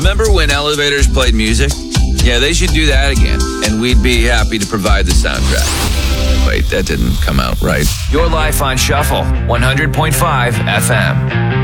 Remember when elevators played music? Yeah, they should do that again, and we'd be happy to provide the soundtrack. Wait, that didn't come out right. Your life on Shuffle, 100.5 FM.